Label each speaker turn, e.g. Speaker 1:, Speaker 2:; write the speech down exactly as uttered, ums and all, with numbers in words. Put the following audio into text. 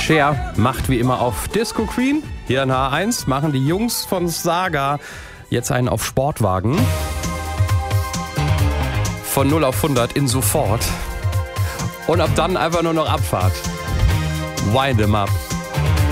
Speaker 1: Cher macht wie immer auf Disco Queen. Hier in H eins machen die Jungs von Saga jetzt einen auf Sportwagen. Von null auf hundert in sofort. Und ab dann einfach nur noch Abfahrt. Wind 'em up.